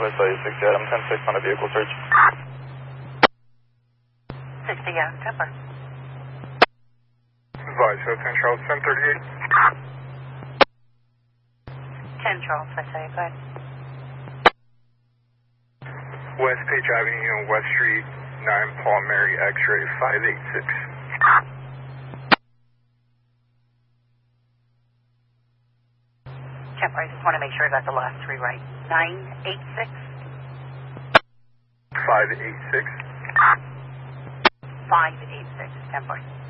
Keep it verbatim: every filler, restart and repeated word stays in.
West Side sixty, I'm ten six on a vehicle search. sixty, yeah, Temper. Advise, so ten Charles, ten thirty-eight. ten Charles, I say, go ahead. West Page Avenue, West Street, nine Paul Mary, X-ray five eight six. Temper, I just want to make sure I got the last three right. nine eight six? five eight six. five eight six, Temper.